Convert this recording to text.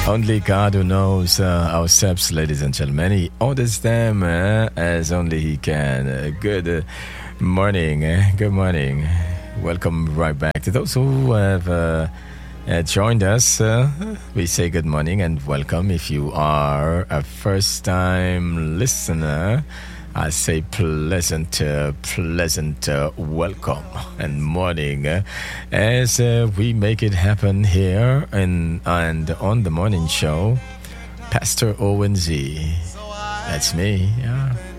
Only God who knows our steps, ladies and gentlemen. He orders them as only He can. Good morning. Good morning. Welcome right back to those who have joined us. We say good morning and welcome. If you are a first-time listener, I say pleasant welcome and morning as we make it happen here and on the morning show. Pastor Owen Z. That's me. Yeah.